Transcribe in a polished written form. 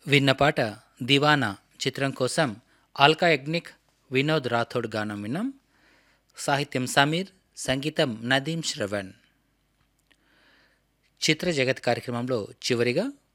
విన్న పాట 'దివానా' చిత్రం కోసం ఆల్కా యగ్నిక్, వినోద్ రాథోడ్ గానం విన్నాం. సాహిత్యం సమీర్, సంగీతం నదీం శ్రవణ్. చిత్ర జగత్ కార్యక్రమంలో చివరిగా